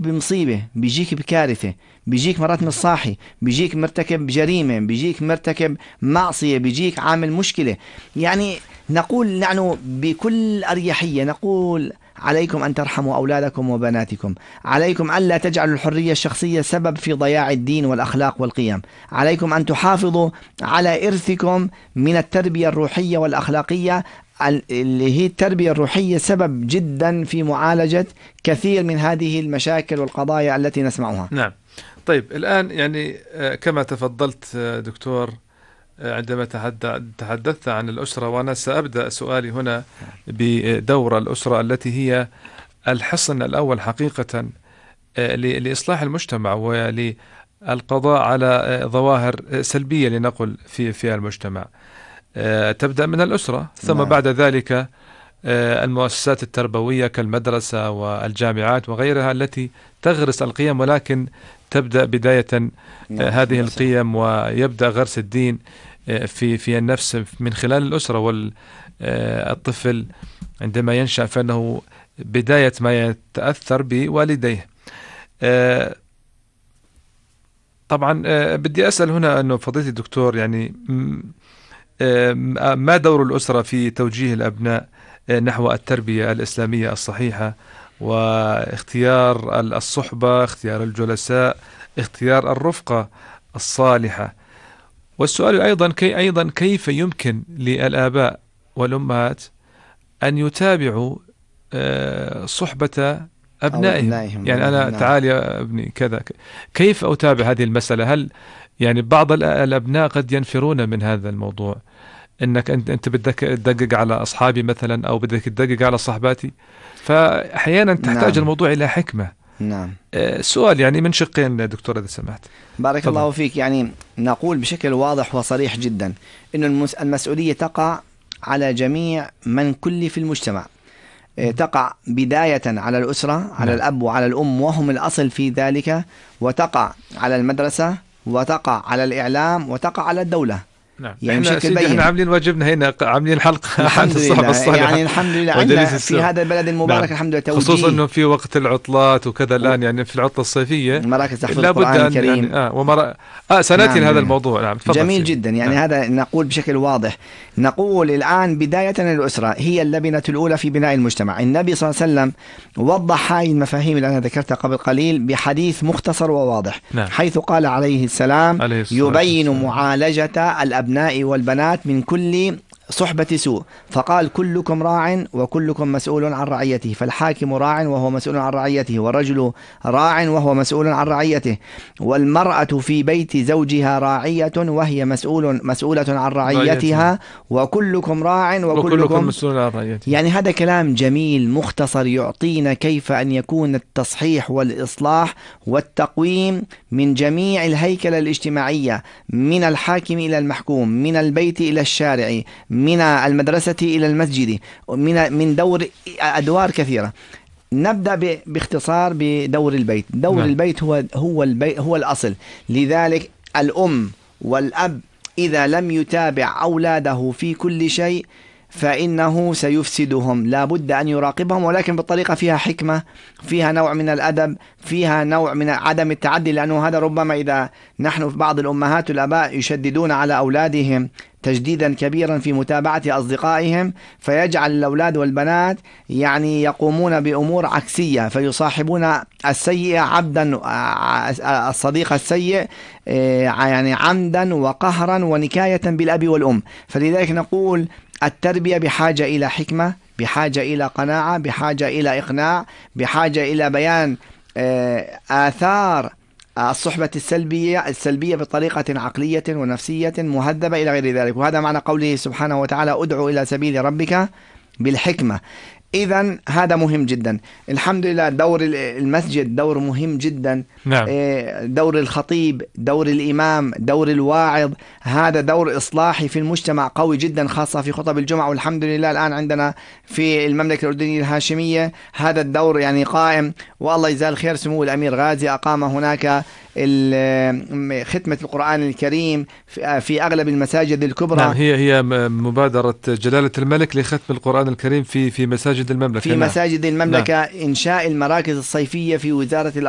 بيجيك بمصيبة، بيجيك بكارثة، بيجيك مرات مش صاحي، بيجيك مرتكب جريمة، بيجيك مرتكب معصية، بيجيك عامل مشكلة. يعني نقول نحن بكل أريحية نقول عليكم أن ترحموا أولادكم وبناتكم، عليكم ألا تجعلوا الحرية الشخصية سبب في ضياع الدين والأخلاق والقيم، عليكم أن تحافظوا على إرثكم من التربية الروحية والأخلاقية، اللي هي التربية الروحية سبب جدا في معالجة كثير من هذه المشاكل والقضايا التي نسمعها. نعم. طيب الآن يعني كما تفضلت دكتور عندما تحدثت عن الأسرة، وأنا سأبدأ سؤالي هنا بدور الأسرة التي هي الحصن الأول حقيقة لإصلاح المجتمع وللقضاء على ظواهر سلبية لنقل في المجتمع. تبدأ من الأسرة، ثم بعد ذلك المؤسسات التربوية كالمدرسة والجامعات وغيرها التي تغرس القيم، ولكن تبدأ بداية هذه القيم ويبدأ غرس الدين في النفس من خلال الأسرة. والطفل عندما ينشأ فإنه بداية ما يتأثر بوالديه. طبعا بدي أسأل هنا أنه فضيلة الدكتور، يعني ما دور الأسرة في توجيه الأبناء نحو التربية الإسلامية الصحيحة، واختيار الصحبة، اختيار الجلساء، اختيار الرفقة الصالحة؟ والسؤال أيضا كيف يمكن للآباء والأمهات أن يتابعوا صحبة أبنائهم؟ يعني أنا تعال يا ابني كذا، كيف أتابع هذه المسألة؟ هل يعني بعض الأبناء قد ينفرون من هذا الموضوع، انك انت بدك تدقق على اصحابي مثلا، او بدك تدقق على صحباتي، فاحيانا تحتاج الموضوع الى حكمة. نعم. سؤال يعني من شقين دكتور اذا سمحت. بارك الله فيك. يعني نقول بشكل واضح وصريح جدا انه المسؤولية تقع على جميع من كل في المجتمع. تقع بداية على الأسرة، على الأب وعلى الأم وهم الأصل في ذلك، وتقع على المدرسة، وتقع على الإعلام، وتقع على الدولة. نعم. يعني احنا عاملين واجبنا هنا، عاملين حلقة عن الصحبة الصالحة. يعني الحمد لله عندنا في هذا البلد المبارك. نعم. الحمد لله توجيه، خصوصا انه في وقت العطلات وكذا الان، يعني في العطلة الصيفية مراكز تحفيظ القرآن الكريم سنأتي نعم. لهذا الموضوع. نعم. جميل جدا. يعني هذا نقول بشكل واضح، نقول الآن بداية الأسرة هي اللبنة الأولى في بناء المجتمع. النبي صلى الله عليه وسلم وضح هذه المفاهيم اللي أنا ذكرتها قبل قليل بحديث مختصر وواضح. نعم. حيث قال عليه السلام يبين معالجة الأبناء والبنات من كل صحبة سوء، فقال كلكم راع وكلكم مسؤول عن رعيته، فالحاكم راع وهو مسؤول عن رعيته، والرجل راع وهو مسؤول عن رعيته، والمرأة في بيت زوجها راعية وهي مسؤولة عن رعيتها، وكلكم راع وكلكم مسؤول عن رعيته. يعني هذا كلام جميل مختصر يعطينا كيف أن يكون التصحيح والإصلاح والتقويم من جميع الهيكلة الاجتماعية، من الحاكم إلى المحكوم، من البيت إلى الشارع، من المدرسة إلى المسجد، من أدوار كثيرة. نبدأ باختصار بدور البيت. دور البيت هو الأصل. لذلك الأم والأب إذا لم يتابع أولاده في كل شيء فإنه سيفسدهم. لا بد أن يراقبهم، ولكن بالطريقة فيها حكمة، فيها نوع من الأدب، فيها نوع من عدم التعدي، لأنه هذا ربما إذا نحن في بعض الأمهات والآباء يشددون على أولادهم تجديدا كبيرا في متابعة أصدقائهم، فيجعل الأولاد والبنات يعني يقومون بأمور عكسية، فيصاحبون السيء عبدا، الصديق السيء يعني عمدا وقهرا ونكاية بالأب والأم. فلذلك نقول التربية بحاجة إلى حكمة، بحاجة إلى قناعة، بحاجة إلى إقناع، بحاجة إلى بيان آثار الصحبة السلبية بطريقة عقلية ونفسية مهذبة إلى غير ذلك. وهذا معنى قوله سبحانه وتعالى ادعو إلى سبيل ربك بالحكمة. إذن هذا مهم جدا. الحمد لله دور المسجد دور مهم جدا. نعم. دور الخطيب، دور الإمام، دور الواعظ، هذا دور إصلاحي في المجتمع قوي جدا، خاصة في خطب الجمعة. والحمد لله الآن عندنا في المملكة الأردنية الهاشمية هذا الدور يعني قائم، والله يجزاه خير سمو الأمير غازي أقام هناك ختمة القرآن الكريم في أغلب المساجد الكبرى. نعم. هي مبادرة جلالة الملك لختم القرآن الكريم في مساجد المملكة. في مساجد المملكة. نعم. إنشاء المراكز الصيفية في وزارة